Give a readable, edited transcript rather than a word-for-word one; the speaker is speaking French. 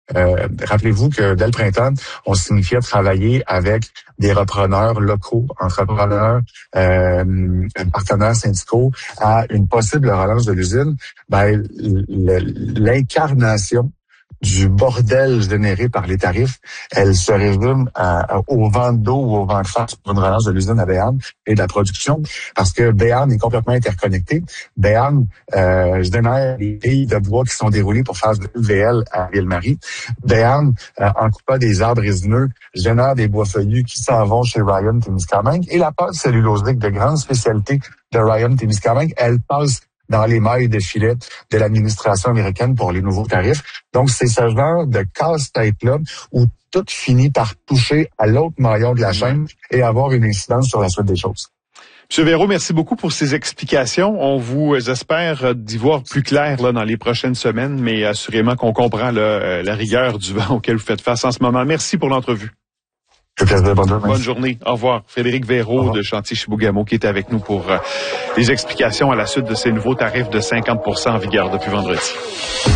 Rappelez-vous que dès le printemps, on signifiait travailler avec des repreneurs locaux, entrepreneurs, partenaires syndicaux à une possible relance de l'usine. L'incarnation du bordel généré par les tarifs, elle se résume au vent d'eau ou au vent de face pour une relance de l'usine à Béarn et de la production, parce que Béarn est complètement interconnecté. Béarn génère des piles de bois qui sont déroulées pour faire de l'UVL à Ville-Marie. Béarn, en coupant des arbres résineux, génère des bois feuillus qui s'en vont chez Ryan Témiscamingue. Et la pâte cellulosique de grande spécialité de Ryan Témiscamingue, elle passe dans les mailles de filet de l'administration américaine pour les nouveaux tarifs. Donc, c'est ce genre de casse-tête-là où tout finit par toucher à l'autre maillon de la chaîne et avoir une incidence sur la suite des choses. Monsieur Véro, merci beaucoup pour ces explications. On vous espère d'y voir plus clair là, dans les prochaines semaines, mais assurément qu'on comprend là, la rigueur du vent auquel vous faites face en ce moment. Merci pour l'entrevue. Bonne journée. Au revoir. Frédéric Véro de Chantier Chibougamau qui était avec nous pour les explications à la suite de ces nouveaux tarifs de 50% en vigueur depuis vendredi.